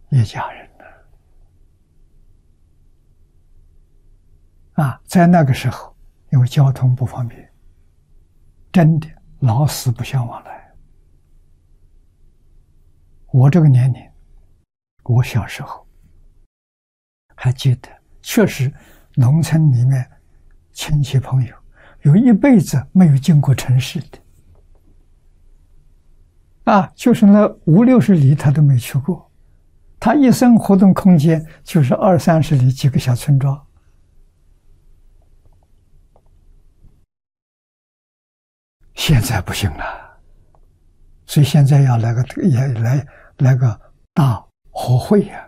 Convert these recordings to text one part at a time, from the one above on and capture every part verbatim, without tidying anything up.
一家人呢。啊，在那个时候，因为交通不方便，真的老死不相往来。我这个年龄，我小时候还记得，确实农村里面亲戚朋友有一辈子没有进过城市的，啊，就是那五六十里他都没去过，他一生活动空间就是二三十里几个小村庄。现在不行了，所以现在要来个也来来个大和会呀、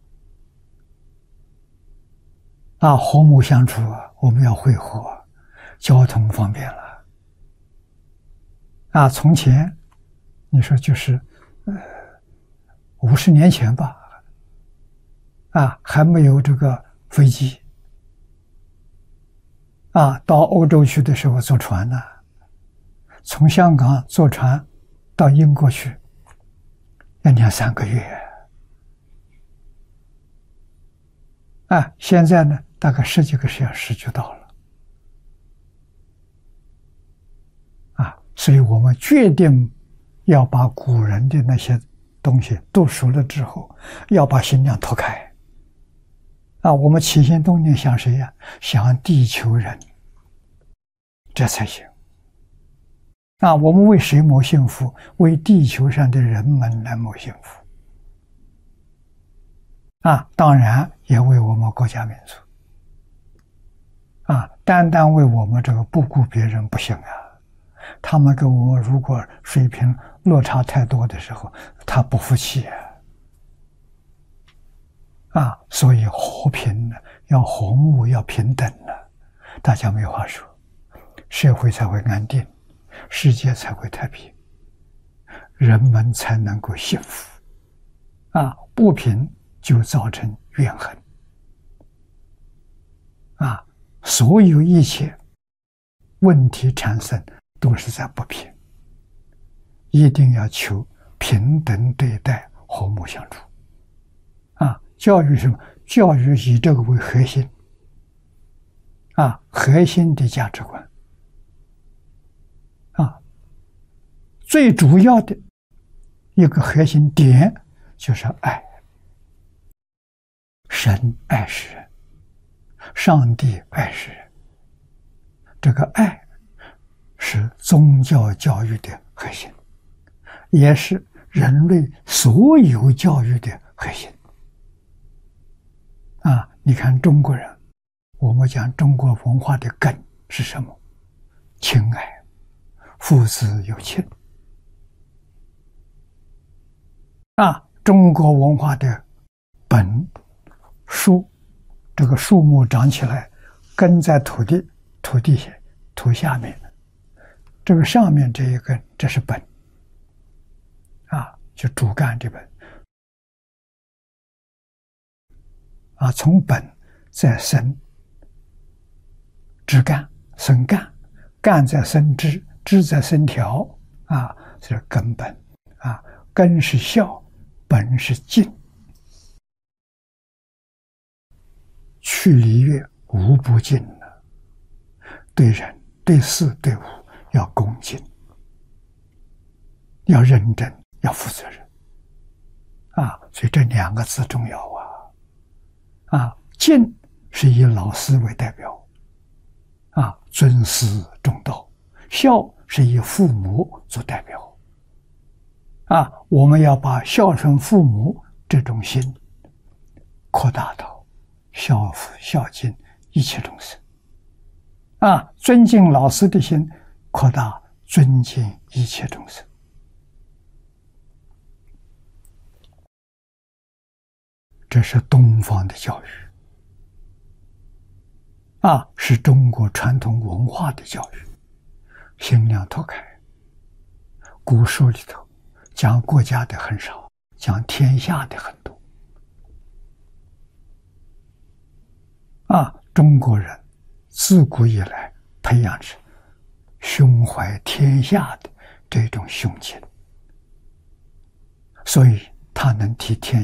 啊，啊，和睦相处啊，我们要会合、啊，交通方便了，啊，从前你说就是呃五十年前吧，啊，还没有这个飞机，啊，到欧洲去的时候坐船呢。从香港坐船到英国去，要两三个月。啊，现在呢，大概十几个小时就到了。啊，所以我们决定要把古人的那些东西读熟了之后，要把心量拓开。啊，我们起心动念想谁呀？想地球人，这才行。啊，我们为谁谋幸福？为地球上的人们来谋幸福。啊，当然也为我们国家民族。啊，单单为我们这个不顾别人不行啊！他们跟我们如果水平落差太多的时候，他不服气啊！啊，所以和平呢，要和睦，要平等呢，大家没话说，社会才会安定。世界才会太平，人们才能够幸福。啊，不平就造成怨恨。啊，所有一切问题产生都是在不平。一定要求平等对待，和睦相处。啊，教育什么？教育以这个为核心。啊，核心的价值观。啊，最主要的一个核心点就是爱，神爱世人，上帝爱世人，这个爱是宗教教育的核心，也是人类所有教育的核心。啊，你看中国人，我们讲中国文化的根是什么？亲爱。父子有情。啊，中国文化的本树，这个树木长起来，根在土地土地下土下面，这个上面这一根，这是本。啊，就主干这本。啊，从本再生枝干，生干，干再生枝。枝在生条，啊，这是根本，啊，根是孝，本是敬，去离越无不敬了。对人、对事、对物要恭敬，要认真，要负责任，啊，所以这两个字重要啊！啊，敬是以老师为代表，啊，尊师重道，孝。是以父母做代表，啊，我们要把孝顺父母这种心扩大到孝父孝敬一切众生，啊，尊敬老师的心扩大尊敬一切众生。这是东方的教育，啊，是中国传统文化的教育。心量拓开，古书里头讲国家的很少，讲天下的很多。啊，中国人自古以来培养着胸怀天下的这种胸襟，所以他能替天